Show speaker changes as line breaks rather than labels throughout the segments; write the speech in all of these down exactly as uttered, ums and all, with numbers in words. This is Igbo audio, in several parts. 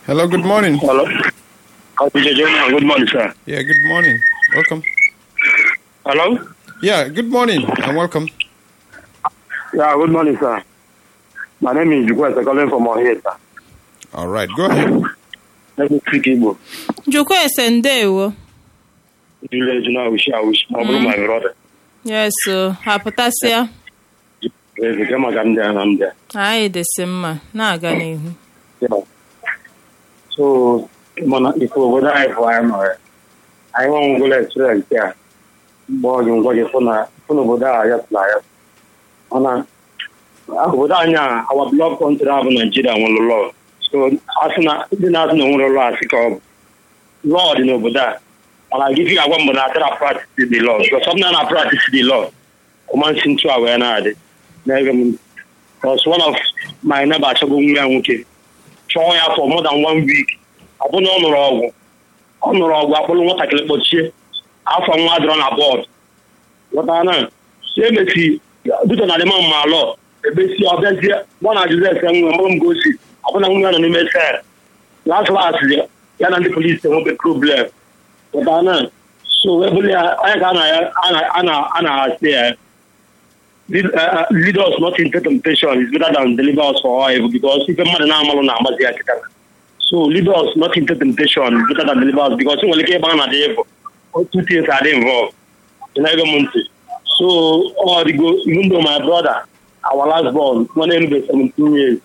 Hello, good morning.
Hello. Good morning, sir.
Yeah, good morning. Welcome.
Hello.
Yeah, good morning and welcome.
Yeah, good morning, sir. My name is Jukwese, calling from Ohio, sir.
All right, go ahead.
Let me speak Igbo.
Jukwese, ndewo.
Village now, wish I wish my my brother.
Yes, so hapụtasịa.
Yes, come on, I'm there, I'm there.
Anyị dịsị mma, na-aga n'ihu.
Yeah. So, mana ifo obodo anyị fụ anyị nọ ya. Anyị nwa ngwụla experience ya. Mgbe ọ dị ngwa gị fụ na fụ na obodo a ya tụla ya. Mana obodo anyị a, our block country abụ Nigeria nwere law. So, asị na ndị na-asị na nwere law asị ka ọ bụ. Law dị n'obodo a. Mana gị fi agwa mgbe na atara practice the law. Because something na practice the law. Command into our na-adị. Because one of my neighbors achọgo nwa ya nwoke. Chọọ ya for more than one week. Ọ bụ na ọ nụrụ ọgwụ. Ọ nụrụ ọgwụ akpọrọ nwatakịrị kpọchie. Afọ nwa dọrọ na bọọdụ. Ghọtara na emesi duto na adịma mma alọ. Ebesi ọbịazie mụ na Jizọs enwe mụrụ m gosi. Ọ bụ na nwa ya nọ n'ime sel. Last last ya na ndị polisi enwebe problem. Ghọtara na so ebuli ya onye ka a na-asị ya. Lead, uh, lead us not into temptation is better than deliver us for all evil, because if a man now malona amazia kita. So lead us not into temptation is better than deliver us, because when we get back na the evil, two things are involved in every month. So all the go, even though my brother, our last born, one end be seventeen years,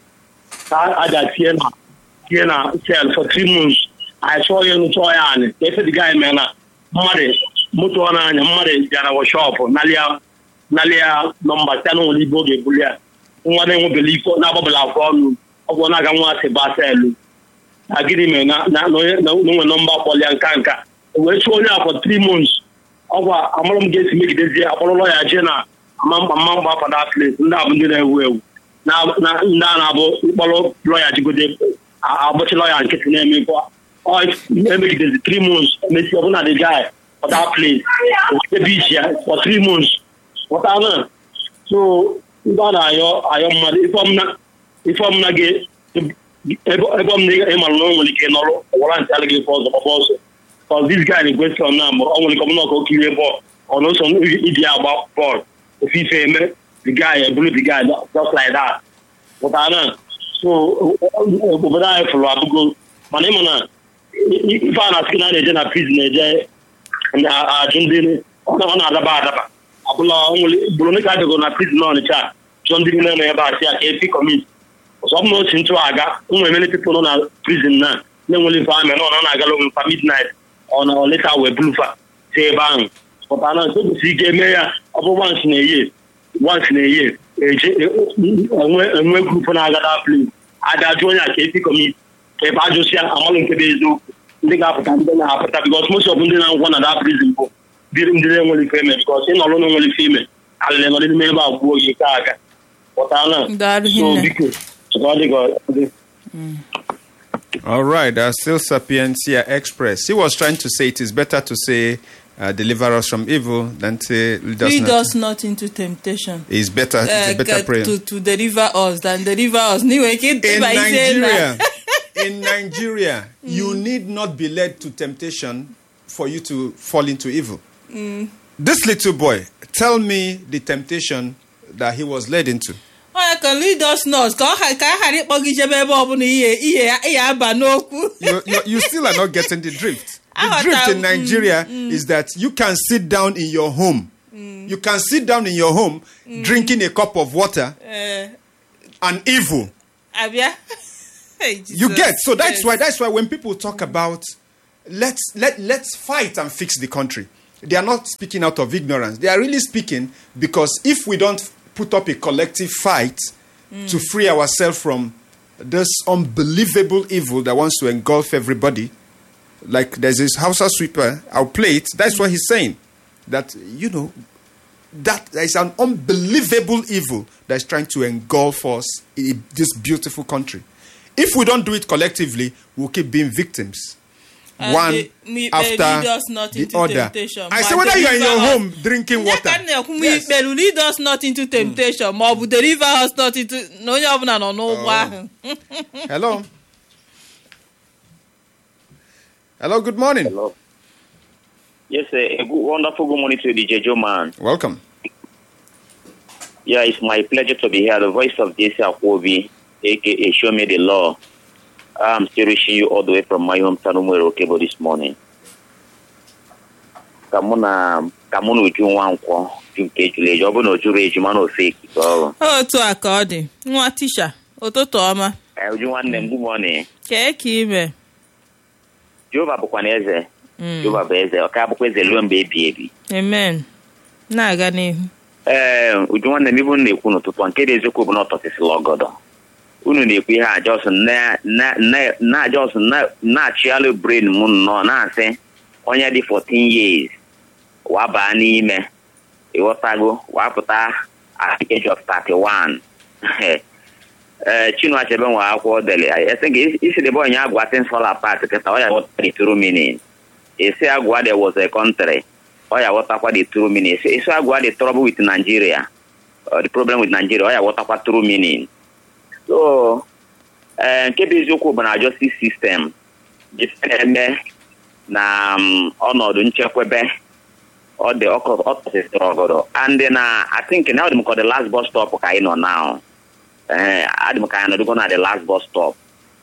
I had Tiena, Tiena cell for three months. I saw you no toy on. They said the guy man, mother, motor na mother, jana was shop, nalia. Nalia number ten only boge bulia. One won't believe na babla from of one aga nwa se baselu. Agiri me na na no no number polian kanka. We show you for three months. Over amolom get make this year apollo ya jena mamba mamba for that place. Na bu ndina ewu. Na na na na bo apollo lawyer jigode abochi lawyer nkiti na eme kwa. Oh make this three months. Me see open the guy for that place. The beach here for three months. What I know. So, if I'm not, if I'm not, if I'm not gay, if I'm not gay, I'm only going to warrant allegation for the proposal. Because this guy in question now, only come not go kill a ball, or no some idea about ball. If he say, the guy, I believe the guy, just like that. What I know. So, over there, for I go, my name on if I'm asking out a prisoner, and I didn't know another bad. Abula only Bulonika to go na prison on the chat. John didn't know about A P commit. Some months into Aga, many people on a prison now. No only farm and on Agalo for midnight on our later with Blufa. Say bang. But I know to see mayor of once in a year. Once in a year. A group on Agada please. Ada join a K P commit. If I just say I'm all in Kebezo, they up because most of them didn't want that prison. Didn't only female because in all only female. I never remember about boy Kaga. What I know. So because
all right, uh, still Sapiencia Express. He was trying to say it is better to say uh, deliver us from evil than to lead us,
lead
not,
us not into temptation.
It's better. Uh, it's a better prayer
to, to deliver us than deliver us. In
Nigeria, in Nigeria, you need not be led to temptation for you to fall into evil. Mm. This little boy, tell me the temptation that he was led into.
Oh, I can lead us not.
you, you, you still are not getting the drift. The drift in Nigeria mm, mm. is that you can sit down in your home. Mm. You can sit down in your home mm. drinking a cup of water uh, and evil.
Hey,
you get so that's yes. why that's why when people talk about let's let let's fight and fix the country. They are not speaking out of ignorance. They are really speaking because if we don't put up a collective fight mm. to free ourselves from this unbelievable evil that wants to engulf everybody, like there's this Hausa sweeper, I'll play it. That's mm. what he's saying. That, you know, that there is an unbelievable evil that's trying to engulf us in this beautiful country. If we don't do it collectively, we'll keep being victims. Uh, one they, me, after the other. I say whether you are in your home drinking water.
Yes. Lead us not into temptation. Mm. Deliver us not into. No, uh,
hello. Hello, good morning.
Hello. Yes, uh, a good, wonderful good morning to the Jejo man.
Welcome.
Yeah, it's my pleasure to be here. The voice of J C Akwobi, aka Show Me the Law. I'm still reaching you all the way from my hometown, Umwero Okebo, this morning. Kamuna, Kamuna Uju Nwankwo, Jumke Juleji, ọ bụ na o juru ejima na ofe ekike ọrụ.
Otu a ka ọ dị. Nwa tisha, ụtụtụ ọma.
Eh, Uju nwanne m, good morning.
Kee ka ime?
Jehova bụkwa na eze. Jehova bụ eze, ọ ka bụkwa eze ruo mgbe ebi ebi.
Amen. Na-aga n'ihu.
Ee, Uju nwanne m, ibu na-ekwu n'ụtụtụ, nke dị eziokwu bụ na ọ tọsịsịla ọgọdọ. Unu na-ekwu ihe a just na na na just na na-achịalụ brain m nnọọ na-asị onye dị fourteen years wabaa n'ime ịghọtago wapụta at the age of thirty-one. ee Chinua Achebe nwe akwụkwọ dele ese gị isi the boy nya agwa things fall apart kịta ọ ya ghọta the true meaning. Isi agwa there was a country ọ ya ghọtakwa the true meaning. Isi agwa the trouble with Nigeria or the problem with Nigeria ọ ya ghọtakwa true meaning. So ee nke bụ eziokwu bụ na justice system eme na ọnọdụ nchekwebe ọ dị ọtọsịsịrị ọgọdọ and na I think now dị m ka the last bus stop ka anyị nọ now. ee adị m ka anyị nọdụgo na the last bus stop,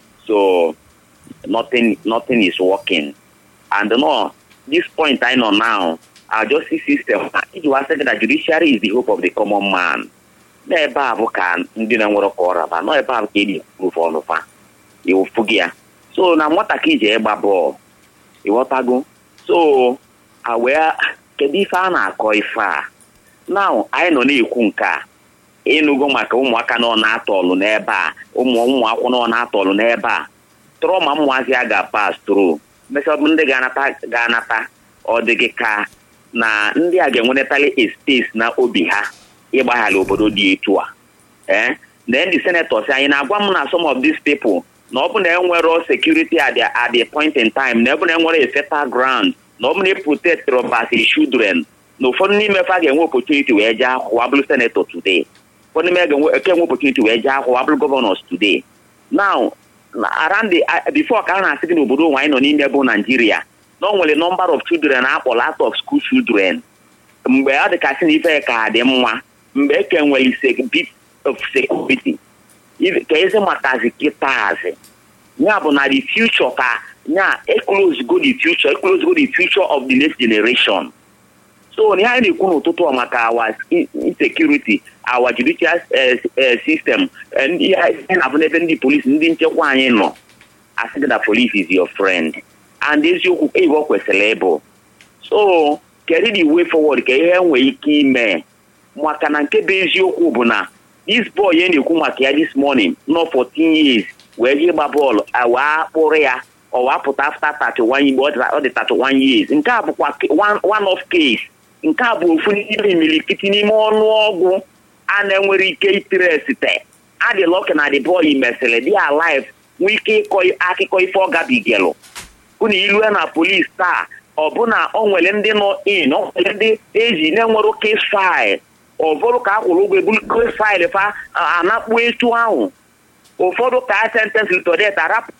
so nothing nothing is working and no this point anyị nọ now our justice system iji wasị gị na judiciary is the hope of the common man. N'ebe a bụ ka ndị na-enwere ka ọraba nọ ebe a bụ ka edi proof ọnụfa iwufu gị ya, so na nwata ka iji ịgba bọọlụ ịghọtago, so awee kedu ife a na-akọ ife a now anyị nọ na-ekwu nke a ịnụgo maka ụmụaka nọ na-atọlụ n'ebe a ụmụ ụmụ akwụkwọ nọ na-atọlụ n'ebe a tụrụ ma mmụazị a ga-pass through mesịa ndị ga-anata ga-anata ọ dị gị ka na ndị a ga-enwenetali a space na obi ha ịgbaghara obodo dị etu a ee na ndị senators anyị na-agwa m na some of these people na ọ bụ na enwero security at the, at the point in time na ọ bụ na enwere a fertile ground na ọ bụ na protect robbers children na ụfọdụ n'ime fa ga-enwe opportunity wee jee akwụkwọ abụrụ senator today, ụfọdụ n'ime ga-enwe opportunity wee jee akwụkwọ abụrụ governors today. Now around the before ka a na-asị gị n'obodo ụwa anyị nọ n'ime bụ Nigeria na ọ nwere number of children akpọrọ out of school children mgbe ọ dị ka sị na ife ka dị mma mgbe eke nwere bit of security ka eze matazi kịtazi ya bụ na the future ka ya close go the future close go the future of the next generation. So ihe anyị na-ekwu n'ụtụtụ maka our insecurity, our judicial uh, uh, system ndị na-abụ n'ebe ndị polisi ndị nchekwa anyị nọ asị na police is your friend and eziokwu ebe ọ kwesịrị ịbụ. So kedu the way forward ka ihe nwee ike ime maka na nke bụ eziokwu bụ na this boy ya na-ekwu maka ya this morning no fourteen years wee ji gba bọọlụ awa kpụrụ ya ọwa pụta after thirty-one mgbe ọ dị thirty-one years. Nke a bụkwa one of case, nke a bụ ofu n'ime imilikiti n'ime ọnụọgwụ a na-enwere ike itiresite adị lọk na the boy mesịrị dị alive nwee ike ịkọ akụkọ ife ọ gabigelụ unu ilue na polis taa ọ bụ na o nwere ndị nọ in ọ nwere ndị eji na-enwere case file ọ bụrụ ka akwụrụ ụgwọ ebulu case file fa anakpu etu ahụ ụfọdụ ka a sentence to death arapụ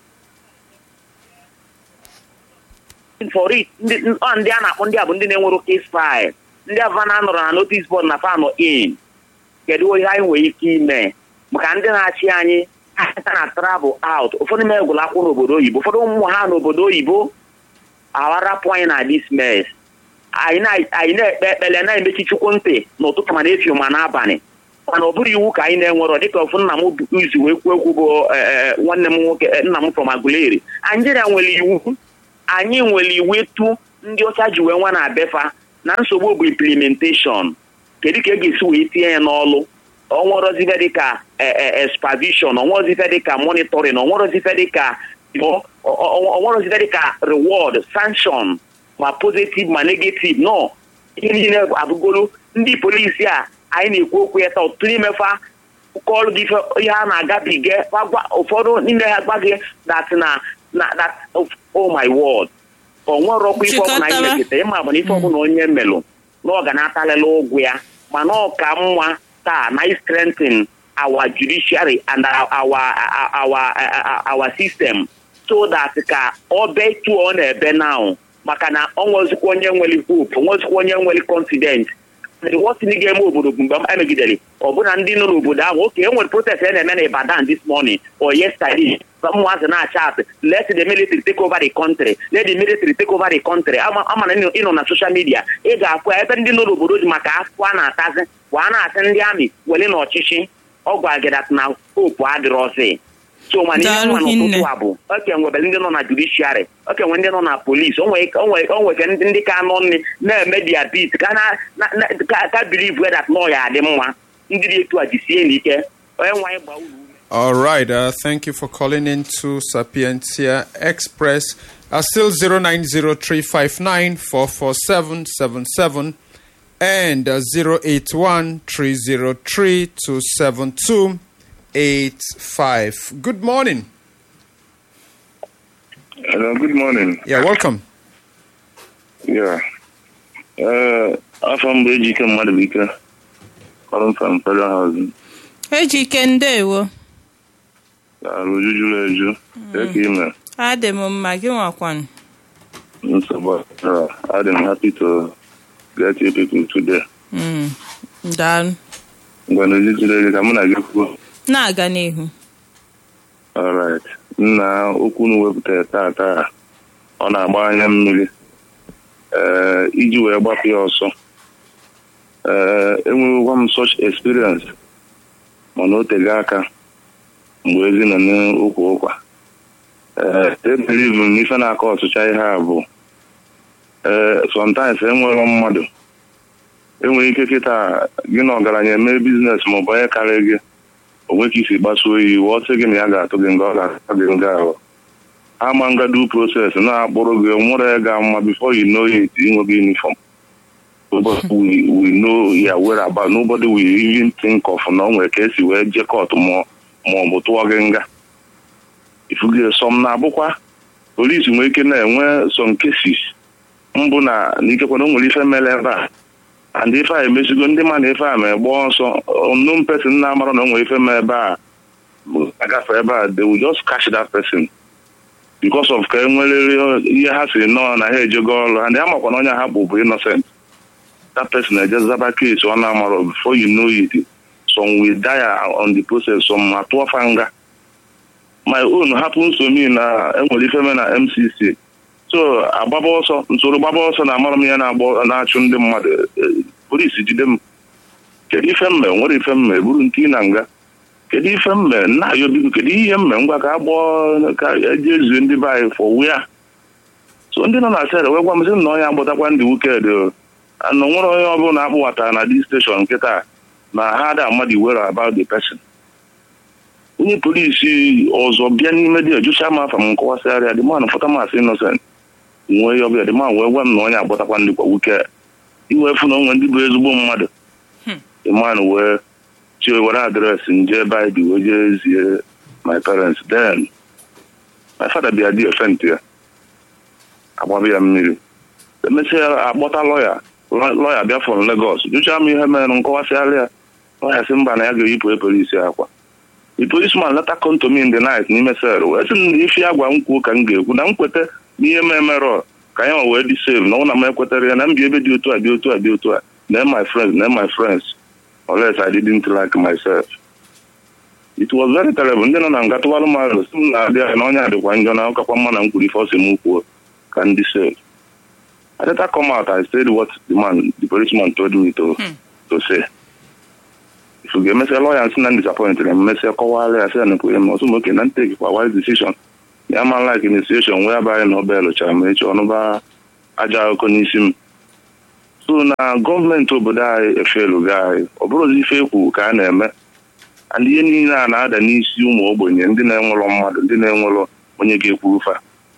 for it ndị a na-akpọ ndị a bụ ndị na-enwere case file ndị ava na anọrọ na notice board na fa nọ in. Kedu ihe anyị nwere ike ime maka ndị na-achị anyị ha na travel out ụfọdụ ime egwụla akwụ n'obodo oyibo ụfọdụ ụmụ ha n'obodo oyibo awarapụ anyị na this mess. anyị na-ekpe ekpele na-emechi chukwu ntị n'ụtụtụ ma na-efi ma n'abalị mana ọ bụrụ iwu ka anyị na-enwere dịka ọfụ nna m izu wee kwuo ekwu bụ nwanne m nwoke nna m from Aguleri. Nigeria nwere iwu anyị nwere iwu etu ndị ọcha ji wee nwa na befa na nsogbu bụ implementation. Kedu ka e ga-esi wee tinye ya n'ọlụ onwerozife dịka supervision, onwerozife dịka monitoring, onwerozife dịka onwerozife dịka reward sanction ma positive ma negative. No, ihe niile abụgolo ndị polisi a anyị na-ekwu okwu ya taa ọtụtụ n'imefa kọlụ gị ihe a na-agabiga ụfọdụ n'ime ha gba gị that na that oh my word o nwere ọkwa ife ọbụla anyị mekịta ịma bụ na ife ọbụla onye melụ na ọ ga na-atalele ụgwụ ya mana ọ ka mma taa na strengthen our judiciary and our our our, our system so that ka ọ betu ọ na-ebe now maka na ọ nwezikwa onye nwere hope nwezikwa onye nwere confidence what's the game obodo mgbe m emegidere ọ bụ na ndị nọ n'obodo ahụ oke enwere protest na-eme na Ibadan this morning or yesterday someone na chat let the military take over the country let the military take over the country ama na ịnọ na social media ị ga-akwa ebe ndị nọ n'obodo ji maka afọ a na-atazi kwa a na-asị ndị amị wele n'ọchịchị ọ gwa gị that na hope adịrọzi so mana ihe nwa n'ụtụtụ a bụ oke nwebere ndị nọ na judiciary oke nwe ndị nọ na police onwe ke ndị ka nọ na-eme dia bit ka believe that no ya adị mma ndị dị etu a jisie n'ike onye nwa ịgba uru.
All right, uh, thank you for calling in to Sapientia Express. Uh, still zero nine zero three five nine four four seven seven seven and uh, zero eight one three zero three two seven two eight five. Good morning.
Hello, good morning.
Yeah, welcome.
Yeah. Uh, I'm from Ejike Madabika. Calling from Federal Housing.
Ejike ndewo.
Arujujulu eju. Take email.
Adị m mma gị nwakwan.
So, uh, I'm happy to get you people today.
Mm. Dan.
Ngwana jijere ka mụ na gị kwuo.
Na-aga n'ihu.
All right. Nna okwu nu wepụta tata ọ na-agba anya mmiri. Eh iji wee gbapụ ya ọsọ. Eh enwewekwa m such experience. Mana o tega aka mgbe ezi na n'okwu ụkwa. Eh e believe m ife na-aka ọtụcha ihe a bụ eh sometimes enwere mmadụ enwere ike kịta gị na ọgaranya eme biznes ma ọ bụ onye karịa gị onwe ka isi gbasuo iyi ọ sị gị na ya ga-atụ gị nga ọ ga-atụ gị nga ahụ ama ngadu process na-akpụrụ gị nwere ga mma before you know it inwe gị uniform. But we, we know yeah where about nobody will even think of na onwe ka esi wee je court ma ma ọ bụ tụọ gị nga. Ifuge some na abụkwa police nwere ike na-enwe some cases mbụ na n'ikekwana nwere ife mere ebe a and ife a emezigo ndị ma na ife a ma gba ọsọ unknown person na-amara na nwere ife mere ebe a agafe ebe a they will just catch that person because of ka enwere ihe ha siri nọ na ha ejego ọrụ and amakwa na onye ha bụ bụ innocent. That person just zaba case ọ na-amara before you know it some will die on the process some atụọ fanga. My own happens to me na enwere ife me na M C C so agbaba ọsọ nsoro gbaba ọsọ na amara m ya na-agba na-achụ ndị mmadụ polisi jide m kedu ife mme nwere ife mme buru nke na nga kedu ife mme na ayo bibu kedu ihe mme ngwa ka agbọ ka eji ezu ndị be anyị for where so ndị nọ na sere wee gwa m sị na onye agbatakwa ndị weekend anọ nwere onye ọbụla akpụwatara na dis station nkịta na ha da amadi were about the person. Onye polisi ọzọ bịa n'ime dị ejucha m afa m nkọwasịgharịa dị man fọta masị innocent nwee ya ọbịa dị man wee gwa m na onye agbatakwa ndị kwa wuke iwefu na onwe ndị bụ ezigbo mmadụ dị man wee chi were adreesị nje ebe anyị dị wee jee zie my parents then my father bịa dị efent ya agbabi ya mmiri emesịa akpọta lọya lọya bịa from Lagos jụcha m ihe mere nkọwasịgharịa lọya sị mba na ya ga-eyipụ polisi akwa. The policeman later come to me in the night n'ime sel wee sị na ife agwa m kwuo ka m ga-ekwu na m kweta n'ihe m emerọ ka ya wee dị save na ụna m ekwetere ya na m bi ebe dị otu a dị otu a dị otu a na my friends na my friends unless I didn't like myself. It was very terrible. Ndị nọ na nga tụwalụ mmadụ sị m na-adị na onye adịkwa njọ na ọkakwa mma na m kwuru ife ọsị m kwuo ka ndị save. I later come out I said what the man the policeman told me to hmm. to say. If you get me say lawyer and not disappointed, and me say kọwara ya say na ko em also make na take for wise decision. Ya man like in a situation whereby no bail cha me echi onu ba aja ko n'isi m. So na government obodo anyị efelu guy, ọ bụrụ ife ekwu ka a na-eme. And ihe niile a na-ada n'isi ụmụ ogbenye ndị na-enwere mmadụ, ndị na-enwere onye ga-ekwu fa.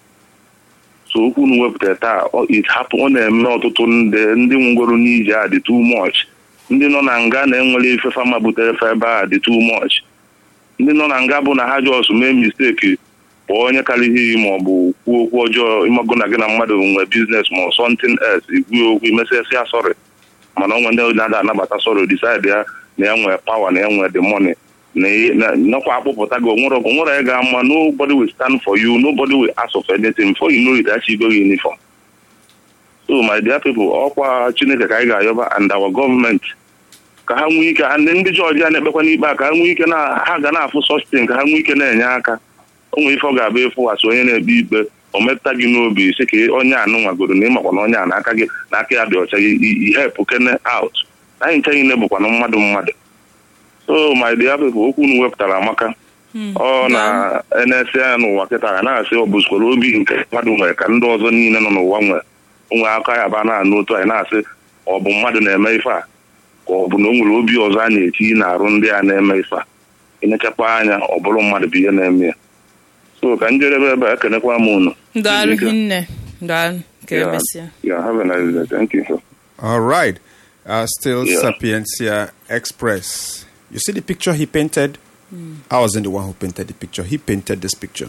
So okwu nu wepụta taa it happen ọ na-eme ọtụtụ ndị ndị nwegoro n'ije a dị too much. Ndị nọ na nga na-enwere ife fama butere fa ebe a dị too much. Ndị nọ na nga bụ na ha just mee mistake kpọọ onye karịghị ma ọ bụ kwuo okwu ọjọọ ịmago na gị na mmadụ nwee biznes ma something else igwuo okwu imesịasịa sorry mana onwe ndị na-ada anabata sorry decide ya na ya nwee power na ya nwee the money nakwa akpụpụta gị onwere onwere ga-ama nobody will stand for you, nobody will ask of anything before you know it actually go uniform. So my dear people, ọkwa Chineke ka anyị ga-ayọba and our government ka ha nwee ike and ndị jọji a na-ekpekwa n'ikpe ka ha nwee ike na ha ga na-afụ such thing ka ha nwee ike na-enye aka. O nwere ife ọ ga-abụ efu asị onye na-ekpe ikpe o metụta gị n'obi sị ka onye anụ nwagoro na ịmakwa na onye a n'aka gị na aka ya dị ọcha gị help kene out. Anyị nche niile bụkwa na mmadụ mmadụ. So my dear people, okwu unu wepụtara amaka ọ na N S A n'ụwa kịta na-asị ọ bụzikwara obi nke mmadụ nwere ka ndị ọzọ niile nọ n'ụwa nwere onwe aka ya ba na-anụ otu anyị na-asị ọ bụ mmadụ na-eme ife a ka ọ bụ na o nwere obi ọzọ a na-eti na-arụ ndị a na-eme ife a enechakwa anya ọ bụrụ mmadụ bụ ihe na-eme ya. So ka njedebe ebe a ekenekwa m unu.
Daalụ hinne. Daalụ ka emesịa.
Yeah, have a nice day. Thank you, sir.
All right. Uh, still
Yeah.
Sapiencia Express. You see the picture he painted? I wasn't the one who painted the picture. He painted this picture.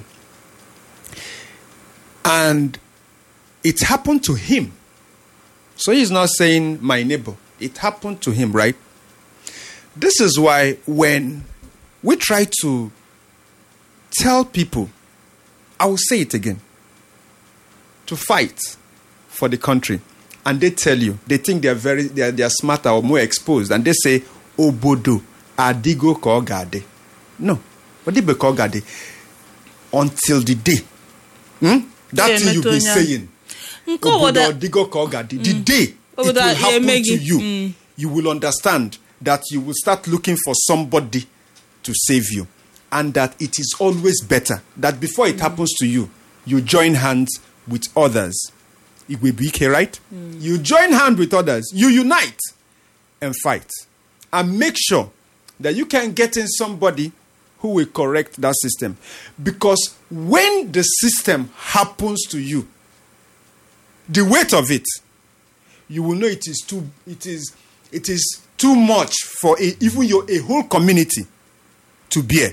And it happened to him. So he's not saying my neighbor. It happened to him, right? This is why when we try to tell people, I will say it again, to fight for the country, and they tell you, they think they are very, they are, they are smarter or more exposed, and they say, Obodo, Adigo Kogade. No, Odibe Kogade. Until the day. Hmm? That
Yeah,
thing you've been
Metonya.
saying. Obodo, Adigo Kogade. The day it will
Obodo,
happen
Emegi.
to you,
Mm.
you will understand that you will start looking for somebody to save you. And that it is always better that before it happens to you, you join hands with others. It will be okay, right? You join hands with others, you unite and fight. And make sure that you can get in somebody who will correct that system. Because when the system happens to you, the weight of it, you will know it is too, it is, it is too much for a, even your a whole community to bear.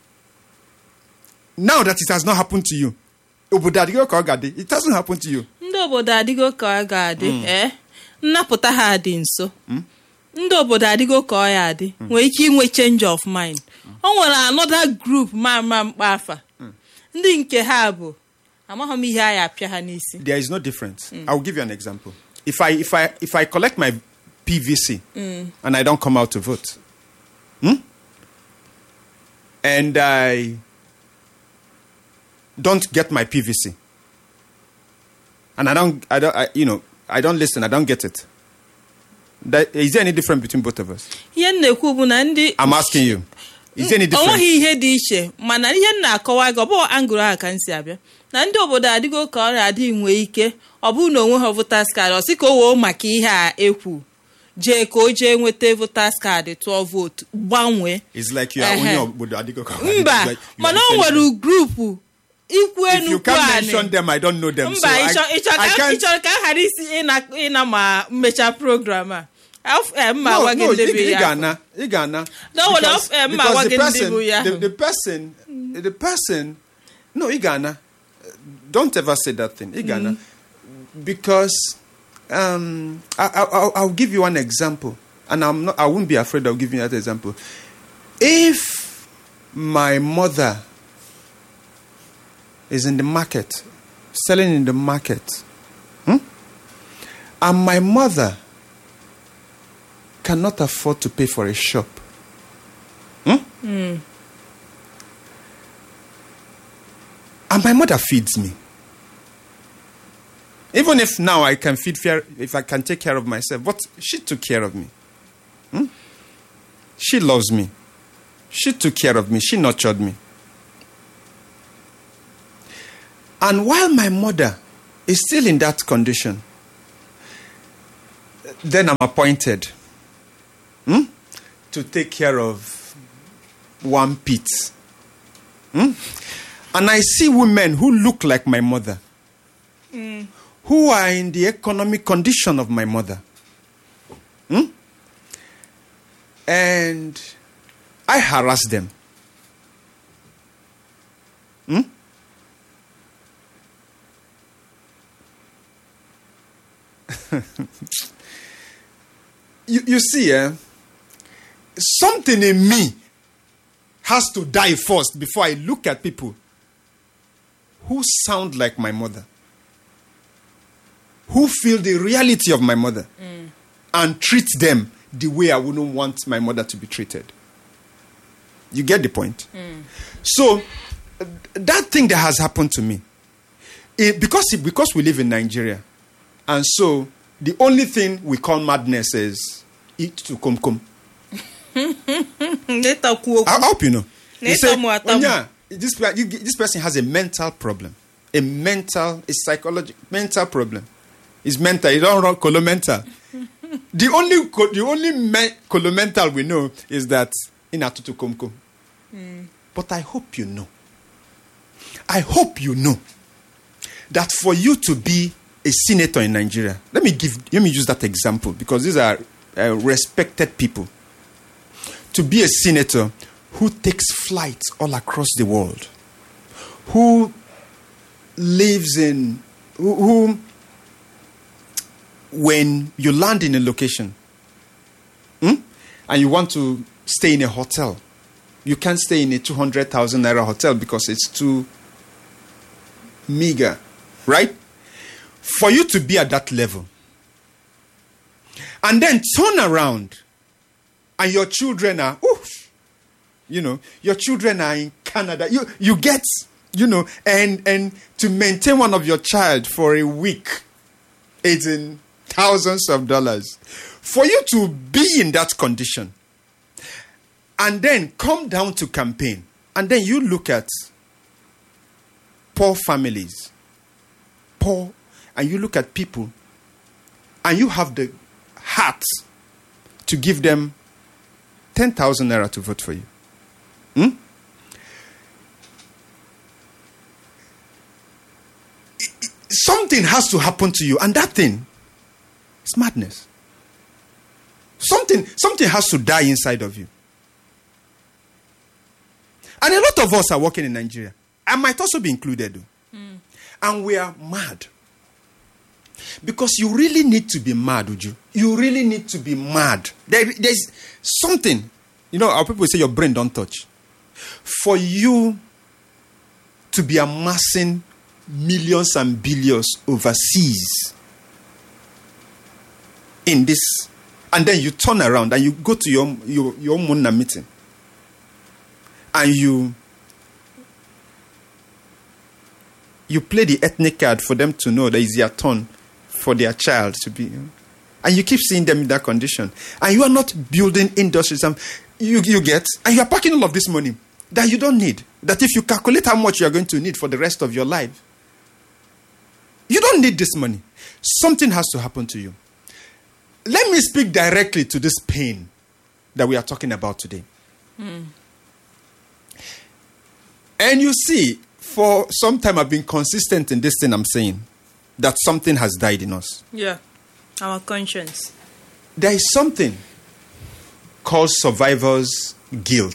Now that it has not happened to you, it doesn't happen to you.
Ndị obodo adịgo ka ọ ga-adị eh nnapụta ha dị nso. Ndị obodo adịgo ka ọ ya adị nwere ike inwe change of mind. O nwere another group ma ma mkpa afa. Ndị nke ha bụ amaghị m ihe a ya apịa ha n'isi.
There is no difference. I will give you an example. If I if I if I collect my P V C and I don't come out to vote, hmm? and I don't get my P V C, and I don't, I don't, I, you know, I don't listen, I don't get it. That, is there any difference between both of us?
Ihe m na-ekwu bụ na ndị
I'm asking you. Is there any
o
difference?
nweghị ihe dị iche mana ihe m na-akọwa gị ọ bụ angụrụ ahụ ka m si abịa na ndị obodo adịgo ka ọrịa adịghị nwee ike ọ bụrụ na onwe ha voters card ọ sị ka o woo maka ihe a ekwu jee ka o jee nweta voters card tụọ vootu gbanwee.
It's like you are
Ehe.
only obodo adigo.
Mba mana o nwere grupu ikwu
If you
enukwu
can't
anị.
mention them, I don't know them. So
Mba
I,
ịchọ ịchọ
I
ka
can't.
ịchọrọ ka m ghara isi ịna ịna ma mmecha program a. Af- eh, mma
No,
agwa gị
no,
ndị bụ
ị
ya.
ga-ana, ị ga-ana.
No, well,
Because-
eh, mma
because
agwa
the
gị ndị
person-
bụ ya
the-
ahụ.
the person, the person, no, ị ga-ana. Don't ever say that thing. Ị ga-ana. Because um, I, I, I'll, I'll give you one example, and I'm not. I won't be afraid of giving you that example. If my mother is in the market, selling in the market, hmm? and my mother cannot afford to pay for a shop, hmm? and my mother feeds me. Even if now I can feed, fair, if I can take care of myself, but she took care of me. Hmm? She loves me. She took care of me. She nurtured me. And while my mother is still in that condition, then I'm appointed hmm, to take care of one pit. Hmm? And I see women who look like my mother, who are in the economic condition of my mother. Hmm? And I harass them. Hmm? you, you see, eh, something in me has to die first before I look at people who sound like my mother, who feel the reality of my mother, mm. and treat them the way I wouldn't want my mother to be treated. You get the point? Mm. So, uh, that thing that has happened to me, it, because, it, because we live in Nigeria, and so the only thing we call madness is eat to come come. I hope you know. You say, oh, yeah, this, this person has a mental problem, a mental, a psychological, mental problem. It's mental. You don't run colomental. The only the only me, colomental we know is that in Atutu Komko. Mm. But I hope you know. I hope you know that for you to be a senator in Nigeria, let me give, let me use that example because these are uh, respected people. To be a senator who takes flights all across the world, who lives in, who, who when you land in a location hmm, and you want to stay in a hotel, you can't stay in a two hundred thousand naira hotel because it's too meager, right? For you to be at that level and then turn around and your children are, oof, you know, your children are in Canada. You you get, you know, and and to maintain one of your child for a week, it's in thousands of dollars. For you to be in that condition and then come down to campaign and then you look at poor families, poor, and you look at people and you have the heart to give them ten thousand naira to vote for you. Hmm? Something has to happen to you, and that thing is madness. Something, something has to die inside of you. And a lot of us are working in Nigeria. I might also be included. Mm. And we are mad. Because you really need to be mad, would you? You really need to be mad. There, there's something, you know, our people say your brain don't touch. For you to be amassing millions and billions overseas in this, and then you turn around and you go to your your, your Muna meeting and you you play the ethnic card for them to know that it's their turn for their child to be, and you keep seeing them in that condition, and you are not building industries, and you, you get, and you are packing all of this money that you don't need, that if you calculate how much you are going to need for the rest of your life, you don't need this money. Something has to happen to you. Let me speak directly to this pain that we are talking about today. Mm. And you see, for some time I've been consistent in this thing I'm saying, that something has died in us.
Yeah, our conscience.
There is something called survivor's guilt.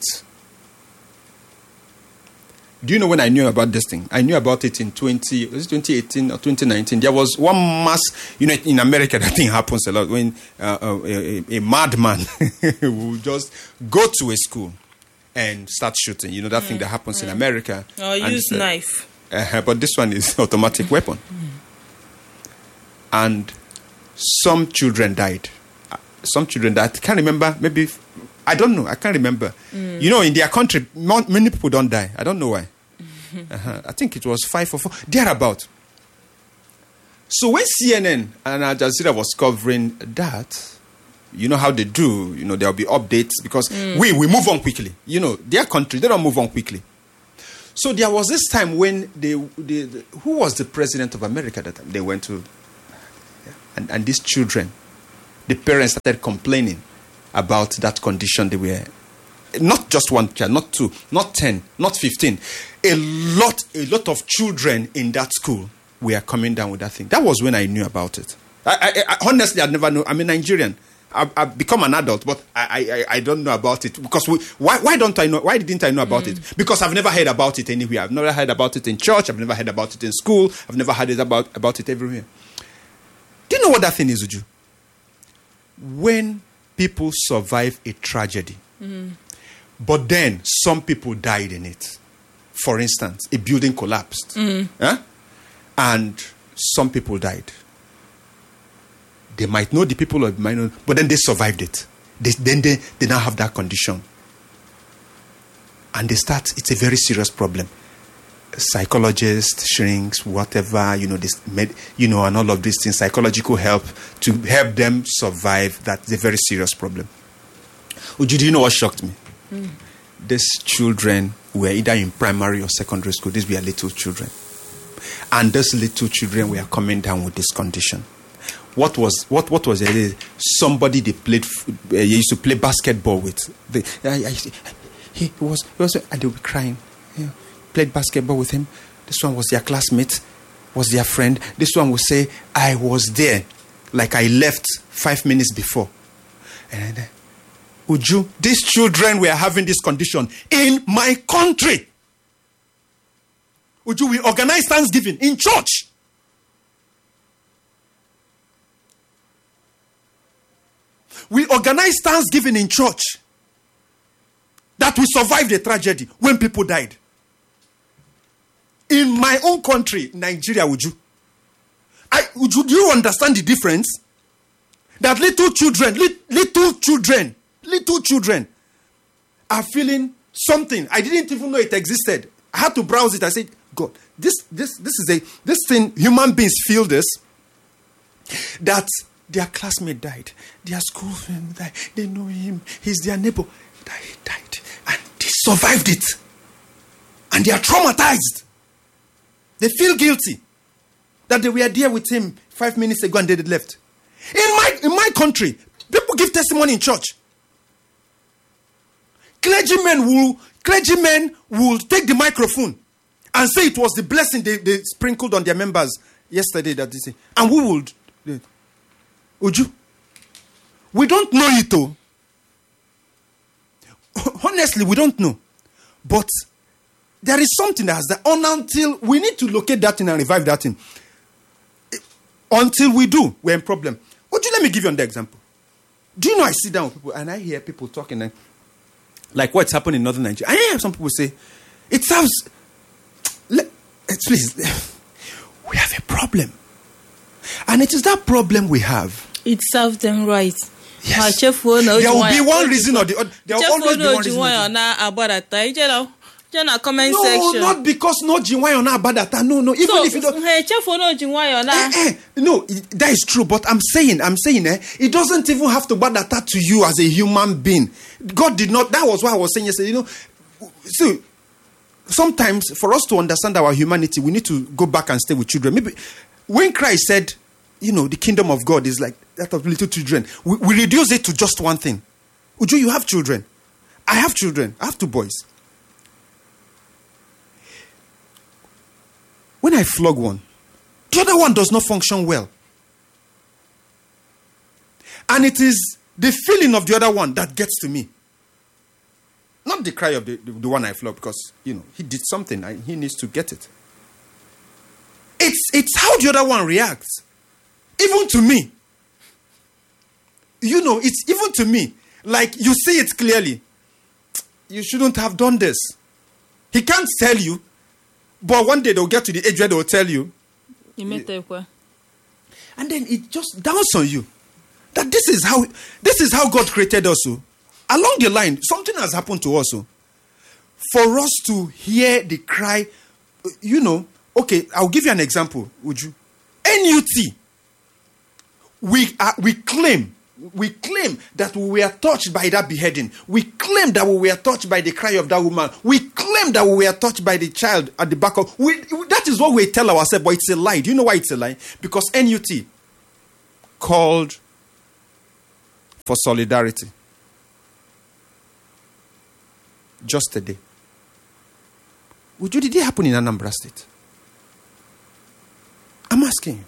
Do you know when I knew about this thing? I knew about it in twenty, was it twenty eighteen or twenty nineteen? There was one mass, you know, in America that thing happens a lot when uh, a, a, a madman will just go to a school and start shooting. You know, that mm. thing that happens mm. in America.
Or use uh, knife.
Uh, but this one is automatic weapon. Mm. And some children died. Some children died. I can't remember, maybe... I don't know. I can't remember. Mm. You know, in their country, many people don't die. I don't know why. Uh-huh. I think it was five or four. Thereabout. So when C N N and Al Jazeera was covering that, you know how they do. You know, there'll be updates because mm. we, we move on quickly. You know, their country, they don't move on quickly. So there was this time when they, they, they who was the president of America that time? They went to, and, and these children, the parents started complaining about that condition they were. Not just one child, not two, not ten, not fifteen. A lot, a lot of children in that school were coming down with that thing. That was when I knew about it. I, I, I honestly, I never knew. I'm a Nigerian. I've, I've become an adult, but I, I, I don't know about it because we, why, why don't I know? Why didn't I know about mm. it? Because I've never heard about it anywhere. I've never heard about it in church. I've never heard about it in school. I've never heard it about about it everywhere. Do you know what that thing is, Uju? When people survive a tragedy, mm. But then some people died in it. For instance, a building collapsed.
Mm.
Huh? And some people died. They might know the people or might not, but then they survived it. They, then they, they now have that condition. And they start, it's a very serious problem. Psychologists, shrinks, whatever, you know, this, med, you know, and all of these things, psychological help to help them survive. That's a very serious problem. Uju, do you know what shocked me? Mm. These children were either in primary or secondary school. These were little children. And these little children were coming down with this condition. What was what what was it? Somebody they played, uh, used to play basketball with. They, I, I, he was, he was, and they were crying. Yeah. Played basketball with him. This one was their classmate, was their friend. This one would say, I was there, like I left five minutes before. And then, Uju, these children were having this condition in my country. Uju, we organize Thanksgiving in church. We organize Thanksgiving in church. That we survived the tragedy when people died. In my own country, Nigeria, Uju. I, Uju, do you understand the difference? That little children, li- little children, little children are feeling something. I didn't even know it existed. I had to browse it. I said, God, this, this, this is a, this thing, human beings feel this. That their classmate died. Their school friend died. They know him. He's their neighbor. He died. And they survived it. And they are traumatized. They feel guilty that they were there with him five minutes ago and they left. In my in my country, people give testimony in church. Clergymen will clergymen will take the microphone and say it was the blessing they, they sprinkled on their members yesterday that they say. And we would Uju, we don't know it though. Honestly, we don't know. But there is something that has that on until we need to locate that thing and revive that thing. Until we do, we're in problem. Would you let me give you another example? Do you know I sit down with people and I hear people talking like, like what's happening in northern Nigeria? I hear some people say, it sounds, let, please, we have a problem. And it is that problem we have.
It serves them right.
Yes. There will be one reason or the other. There will always be one reason.
No, comment
no,
section.
Not because no Jinwayo na badata. No, no. Even
so,
if you don't.
Hey, no, Jinwayo na.
Eh, eh, no, that is true. But I'm saying, I'm saying, eh, it doesn't even have to badata to you as a human being. God did not. That was why I was saying yesterday. You know, so sometimes for us to understand our humanity, we need to go back and stay with children. Maybe when Christ said, you know, the kingdom of God is like that of little children, we, we reduce it to just one thing. Uju, you have children. I have children. I have two boys. When I flog one, the other one does not function well. And it is the feeling of the other one that gets to me. Not the cry of the, the, the one I flog, because, you know, he did something and he needs to get it. It's, it's how the other one reacts. Even to me. You know, it's even to me. Like, you see it clearly. You shouldn't have done this. He can't tell you. But one day they'll get to the age where they'll tell you. And then it just downs on you. That this is how this is how God created us. Along the line, something has happened to us. For us to hear the cry, you know, okay, I'll give you an example, would you? N U T. We are, we claim We claim that we were touched by that beheading. We claim that we were touched by the cry of that woman. We claim that we were touched by the child at the back of... We, that is what we tell ourselves, but it's a lie. Do you know why it's a lie? Because N U T called for solidarity. Just a day. Would you, did it happen in Anambra State? I'm asking you.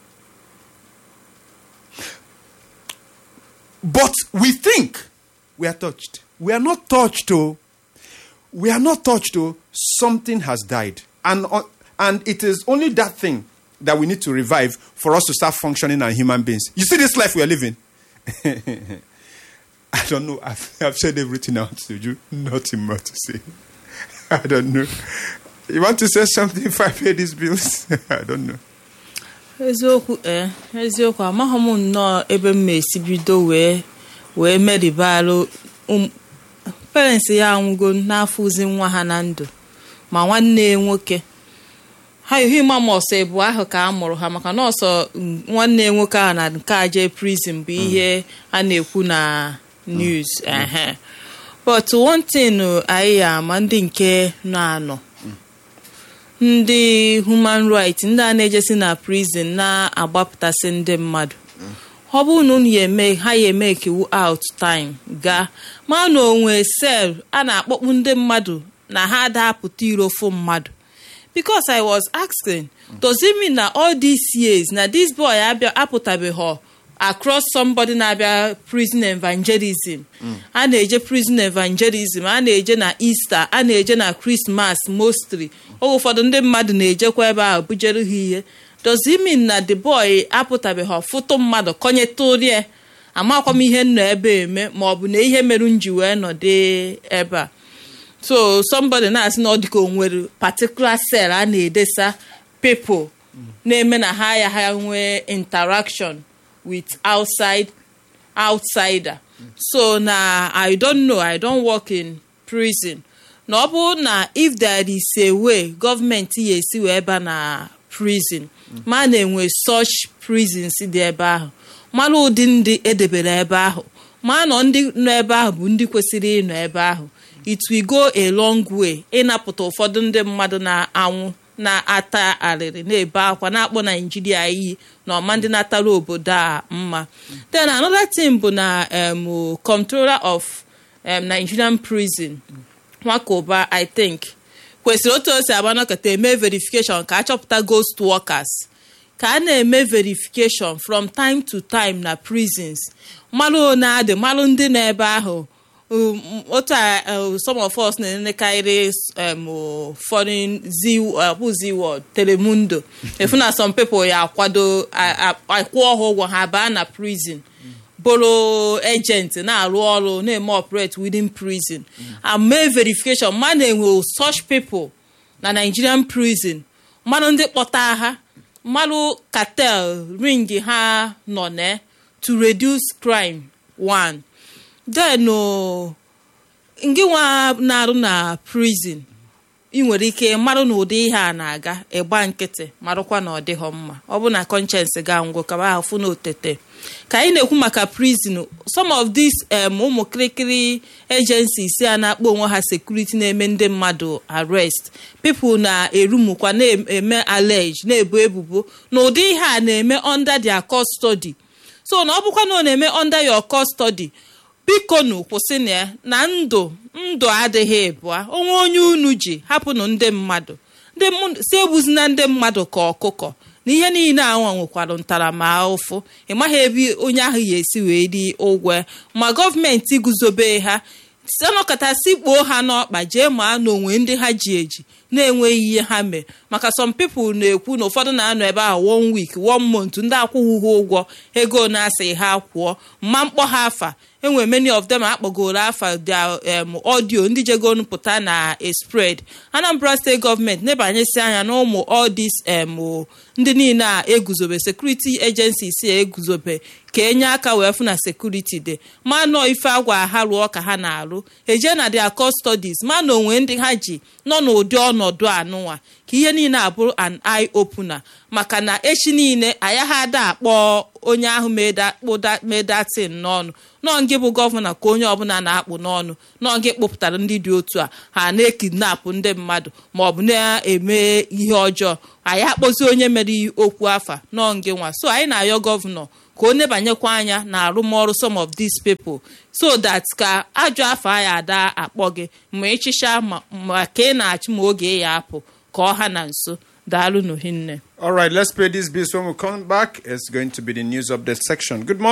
But we think we are touched. We are not touched, oh. We are not touched, oh. Something has died. And, uh, and it is only that thing that we need to revive for us to start functioning as human beings. You see this life we are living? I don't know. I've, I've said everything out to you. Nothing more to say. I don't know. You want to say something if I pay these bills? I don't know.
eziokwu ee eziokwu amaghị m nnọọ ebe m esi bido wee wee meribalụ parents ya anwụgo n'afọzi nwa ha na ndụ ma nwanne nwoke ha ihe ịma ma ọsọ ebu ahụ ka a mụrụ ha maka na ọsọ nwanne nwoke ahụ na nke a jee prison bụ ihe a na-ekwu na news ehe but one thing anyị ama ndị nke nọ anọ ndị human rights ndị a na-ejesi na prison na-agbapụtasị ndị mmadụ ọ bụrụ na unu ya eme ha ya eme iwu out time gaa ma na onwe sel a na-akpọkpụ ndị mmadụ na ha adapụta irofu mmadụ because I was asking does it mean na all these years na this boy abịa apụtabeghị across somebody na-abịa prison evangelism a na-eje prison evangelism a na-eje na Easter a na-eje na Christmas mostly oge ụfọdụ ndị mmadụ na-ejekwa ebe ahụ bujere ha ihe does it mean na the boy apụtabeghị foto mmadụ kọnyetụrie amakwa m ihe nọ ebe eme ma ọ bụ na ihe merụ nji wee nọdụ ebe a so somebody na-asị na ọ dịka o nwere particular cell a na-edesa people na-eme na ha ya ha nwee interaction with outside outsider so na I don't know I don't work in prison na ọ bụ na if there is a way gọọmenti ya esi wee ebe na prison ma na-enwe such prisons dị ebe ahụ mara ụdị ndị edebere ebe ahụ ma nọ ndị nọ ebe ahụ bụ ndị kwesịrị ịnọ ebe ahụ it will go a long way ịnapụta ụfọdụ ndị mmadụ na-anwụ na-ata arịrị na-ebe akwa na-akpọ Naijiria iyi na ọma ndị natara obodo a mma then another thing bụ na um, controller of um, Nigerian prison Nwakoba I think kwesịrị otu o si agbanọkọta eme verification ka achọpụta ghost workers ka a na-eme verification from time to time na prisons malụ one adị malụ ndị nọ ebe ahụ otu some of us na-enekarị foreign z word Telemundo efu na some people ya akwado akwụ ọha ụgwọ ha baa na prison bụrụ agent na-arụ ọrụ na-eme operate within prison and mee verification ma na-enwe such people na Nigerian prison mmanụ ndị kpọta ha mmanụ cartel ring ha nọ na to reduce crime one then ngị nwa na-arụ na prison ị nwere ike marụ na ụdị ihe a na-aga ịgba nkịtị marụkwa na ọ dịghọ mma ọ bụ na conscience ga ngwo ka ba afụ na otete ka anyị na-ekwu maka prison some of these ụmụ kirikiri agencies a na-akpọ onwe ha security na-eme ndị mmadụ arrest people na-erumukwa na-eme allege na-ebu ebubo na ụdị ihe a na-eme under their custody so na ọ bụkwa na ọ na-eme under your custody biko nu kwụsị na ya na ndụ ndụ adịghị ebua onwe onye unu ji hapụnụ ndị mmadụ ndị si egbuzina ndị mmadụ ka ọkụkọ na ihe niile anwa nwekwara ntaramahụhụ ịmaghị ebe onye ahụ ya esi wee dị ụgwọ ma gọọmenti guzobe ha anọkọta sikpuo ha n'ọkpa jee ma n'onwe ndị ha ji eji na-enweghị ihe ha mee maka some people na-ekwu na ụfọdụ na-anọ ebe ahụ one week one month ndị akwụghị ụgwọ ego na-asị ha kwụọ mma mkpọ ha afa enwere many of them akpọgoro afa their um, audio ndị jegonu pụta na a spread Anambra State Government nebanyesi anya na ụmụ all this um, ndị niile a eguzobe security agencies eguzobe ka enye aka wee fụ na security dị ma nọ ife agwa ha rụọ ka ha na-arụ eje na their custodies ma na onwe ndị ha ji nọ n'ụdị ọnọdụ anụnwa ka ihe niile abụrụ an eye opener maka na echi niile aya ha ada akpọ onye ahụ medatin n'ọnụ nọ ngị bụ gọvanọ ka onye ọbụla na-akpụ n'ọnụ nọ ngị kpụpụtara ndị dị otu a ha na-ekidnapụ ndị mmadụ ma ọ bụ na-eme ihe ọjọọ anyị akpọzi onye mere okwu afa nọ ngị nwa so anyị na-ayọ gọvanọ ka ọ nebanyekwa anya na arụmọrụ some of these people so that ka ajọ afọ anyị ada akpọ gị ma ịchịcha ma ka ị na-achị ma oge ya apụ ka ọ ha na nso daalụ n'ohinne.
All right, let's pay these bills. When we come back, it's going to be the news update section. Good morning.